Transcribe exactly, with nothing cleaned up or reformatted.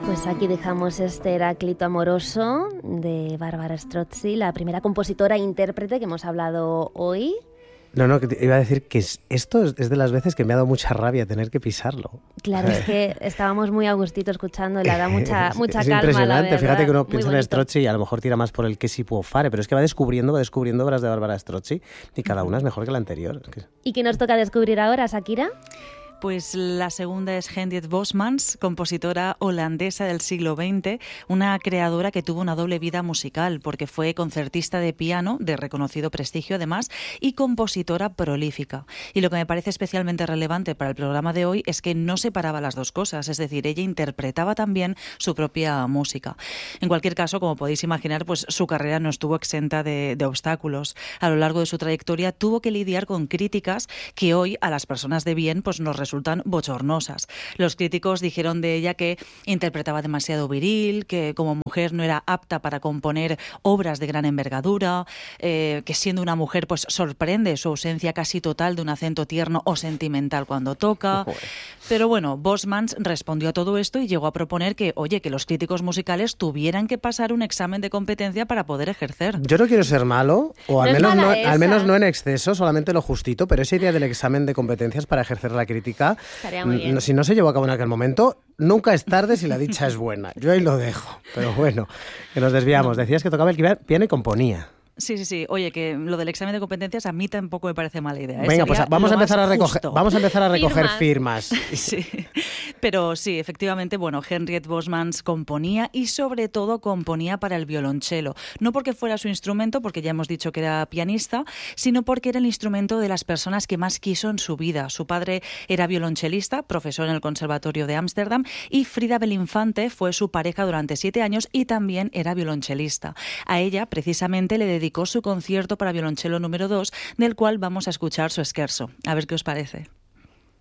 Pues aquí dejamos este Heráclito amoroso de Bárbara Strozzi, la primera compositora e intérprete que hemos hablado hoy. No, no, que te iba a decir que es, esto es de las veces que me ha dado mucha rabia tener que pisarlo. Claro, es que estábamos muy a gustito escuchando, le da mucha, mucha es calma, impresionante, la verdad. Fíjate que uno Muy piensa bonito. en Strozzi y a lo mejor tira más por el que si può fare, pero es que va descubriendo, va descubriendo obras de Bárbara Strozzi y cada una es mejor que la anterior. Es que... ¿Y qué nos toca descubrir ahora, Shakira? Pues la segunda es Henriette Bosmans, compositora holandesa del siglo veinte, una creadora que tuvo una doble vida musical, porque fue concertista de piano, de reconocido prestigio además, y compositora prolífica. Y lo que me parece especialmente relevante para el programa de hoy es que no separaba las dos cosas, es decir, ella interpretaba también su propia música. En cualquier caso, como podéis imaginar, pues su carrera no estuvo exenta de, de obstáculos. A lo largo de su trayectoria tuvo que lidiar con críticas que hoy a las personas de bien pues nos resultan bochornosas. Los críticos dijeron de ella que interpretaba demasiado viril, que como mujer no era apta para componer obras de gran envergadura, eh, que siendo una mujer pues sorprende su ausencia casi total de un acento tierno o sentimental cuando toca. Pero bueno, Bosmans respondió a todo esto y llegó a proponer que, oye, que los críticos musicales tuvieran que pasar un examen de competencia para poder ejercer. Yo no quiero ser malo, o al, No es menos, no, mala esa. al menos no en exceso, solamente lo justito, pero esa idea del examen de competencias para ejercer la crítica, Estaría muy bien. n- si no se llevó a cabo en aquel momento, nunca es tarde si la dicha es buena. Yo ahí lo dejo, pero bueno, que nos desviamos. Decías que tocaba el piano y componía. Sí, sí, sí. Oye, que lo del examen de competencias a mí tampoco me parece mala idea. ¿eh? Venga, pues Sería vamos a lo empezar a más recoger, justo. vamos a empezar a recoger Firmas. firmas. Sí, pero sí, efectivamente, bueno, Henriette Bosmans componía y sobre todo componía para el violonchelo. No porque fuera su instrumento, porque ya hemos dicho que era pianista, sino porque era el instrumento de las personas que más quiso en su vida. Su padre era violonchelista, profesor en el Conservatorio de Ámsterdam, y Frida Belinfante fue su pareja durante siete años y también era violonchelista. A ella, precisamente, le dedicó su concierto para violonchelo número dos, del cual vamos a escuchar su scherzo. A ver qué os parece.